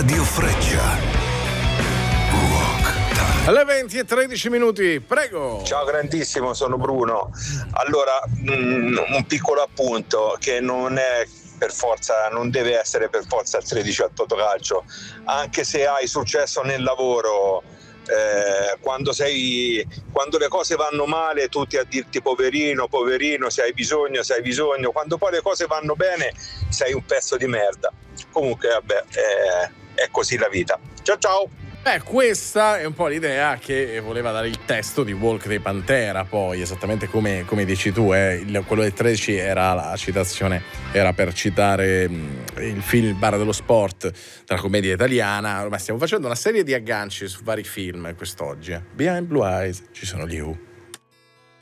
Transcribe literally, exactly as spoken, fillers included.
Radio Freccia. Alle venti e tredici minuti, prego. Ciao grandissimo, sono Bruno. Allora, mh, un piccolo appunto che non è per forza, non deve essere per forza il tredici al Totocalcio, anche se hai successo nel lavoro, eh, quando sei, quando le cose vanno male tutti a dirti poverino, poverino, se hai bisogno, se hai bisogno, quando poi le cose vanno bene sei un pezzo di merda. Comunque vabbè, eh, è così la vita. Ciao ciao. Beh, questa è un po' l'idea che voleva dare il testo di Walk dei Pantera, poi esattamente come, come dici tu, eh, il, quello del tredici era la citazione, era per citare mh, il film Il bar dello sport della commedia italiana. Ormai stiamo facendo una serie di agganci su vari film quest'oggi. Behind Blue Eyes ci sono gli U.